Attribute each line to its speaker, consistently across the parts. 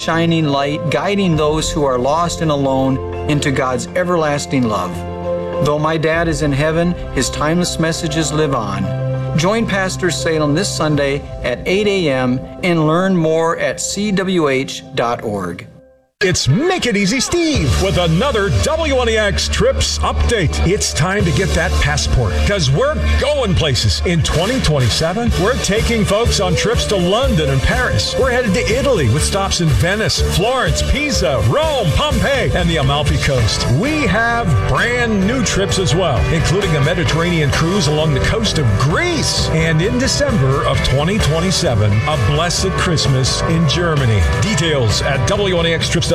Speaker 1: shining light, guiding those who are lost and alone into God's everlasting love. Though my dad is in heaven, his timeless messages live on. Join Pastor Salem this Sunday at 8 a.m. and learn more at cwh.org.
Speaker 2: It's Make It Easy Steve with another WNEX Trips update. It's time to get that passport because we're going places. In 2027, we're taking folks on trips to London and Paris. We're headed to Italy with stops in Venice, Florence, Pisa, Rome, Pompeii, and the Amalfi Coast. We have brand new trips as well, including a Mediterranean cruise along the coast of Greece. And in December of 2027, a blessed Christmas in Germany. Details at WNEXTrips.com.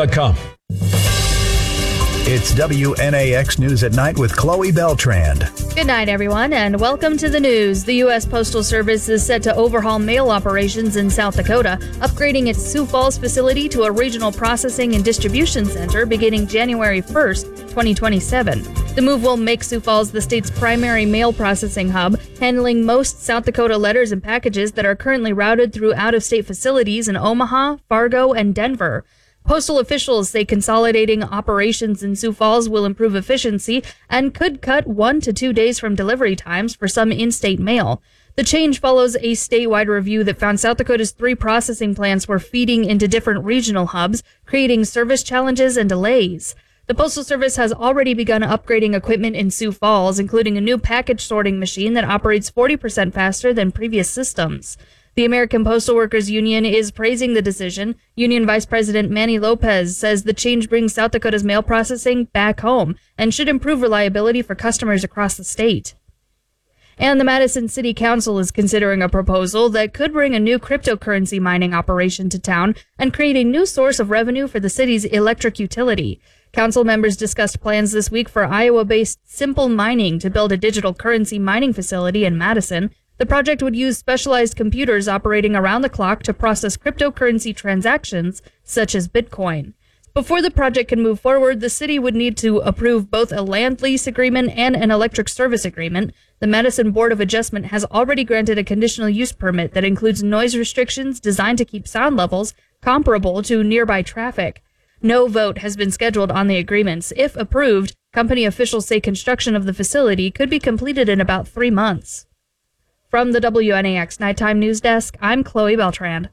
Speaker 3: It's WNAX News at Night with Chloe Beltrand.
Speaker 4: Good night, everyone, and welcome to the news. The U.S. Postal Service is set to overhaul mail operations in South Dakota, upgrading its Sioux Falls facility to a regional processing and distribution center beginning January 1st, 2027. The move will make Sioux Falls the state's primary mail processing hub, handling most South Dakota letters and packages that are currently routed through out-of-state facilities in Omaha, Fargo, and Denver. Postal officials say consolidating operations in Sioux Falls will improve efficiency and could cut 1 to 2 days from delivery times for some in-state mail. The change follows a statewide review that found South Dakota's 3 processing plants were feeding into different regional hubs, creating service challenges and delays. The Postal Service has already begun upgrading equipment in Sioux Falls, including a new package sorting machine that operates 40% faster than previous systems. The American Postal Workers Union is praising the decision. Union Vice President Manny Lopez says the change brings South Dakota's mail processing back home and should improve reliability for customers across the state. And the Madison City Council is considering a proposal that could bring a new cryptocurrency mining operation to town and create a new source of revenue for the city's electric utility. Council members discussed plans this week for Iowa-based Simple Mining to build a digital currency mining facility in Madison. The project would use specialized computers operating around the clock to process cryptocurrency transactions, such as Bitcoin. Before the project can move forward, the city would need to approve both a land lease agreement and an electric service agreement. The Madison Board of Adjustment has already granted a conditional use permit that includes noise restrictions designed to keep sound levels comparable to nearby traffic. No vote has been scheduled on the agreements. If approved, company officials say construction of the facility could be completed in about 3 months. From the WNAX Nighttime News Desk, I'm Chloe Beltrand.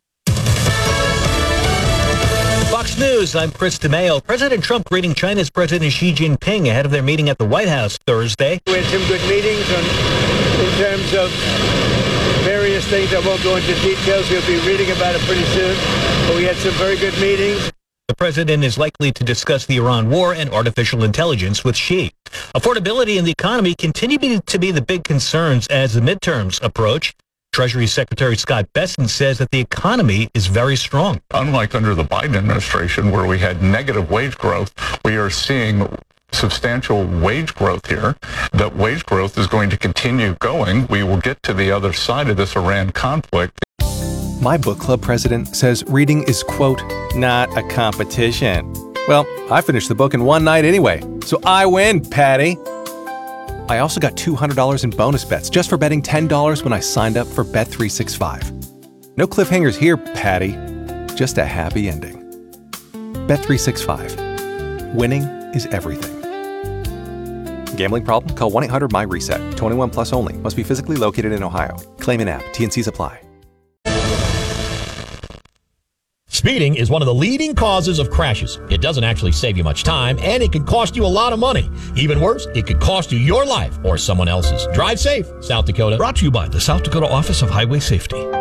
Speaker 5: Fox News, I'm Chris DeMaio. President Trump greeting China's President Xi Jinping ahead of their meeting at the White House Thursday.
Speaker 6: We had some good meetings in terms of various things. I won't go into details. You'll be reading about it pretty soon. But we had some very good meetings.
Speaker 5: The president is likely to discuss the Iran war and artificial intelligence with Xi. Affordability and the economy continue to be the big concerns as the midterms approach. Treasury Secretary Scott Bessent says that the economy is very strong.
Speaker 7: Unlike under the Biden administration, where we had negative wage growth, we are seeing substantial wage growth here. That wage growth is going to continue going. We will get to the other side of this Iran conflict.
Speaker 8: My book club president says reading is, quote, not a competition. Well, I finished the book in one night anyway, so I win, Patty. I also got $200 in bonus bets just for betting $10 when I signed up for Bet365. No cliffhangers here, Patty. Just a happy ending. Bet365. Winning is everything. Gambling problem? Call 1-800-MY-RESET. 21 plus only. Must be physically located in Ohio. Claim in app. T&Cs apply.
Speaker 9: Speeding is one of the leading causes of crashes. It doesn't actually save you much time, and it can cost you a lot of money. Even worse, it could cost you your life or someone else's. Drive safe, South Dakota.
Speaker 10: Brought to you by the South Dakota Office of Highway Safety.